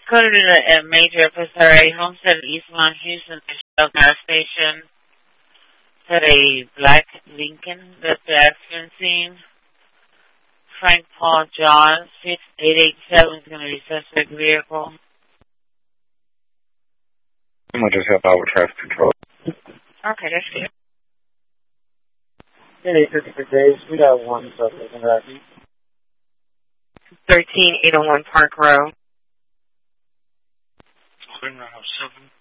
Coded a major Pasare Homestead East Mount Houston Shell gas station. Said a black Lincoln that the accident scene. Frank Paul John 6887 is going to be suspect vehicle. I'm going to just help out with traffic control. Okay, that's good. Hey, 56 days. We got one suspect in that. 13801 Park Row. Quinn 907.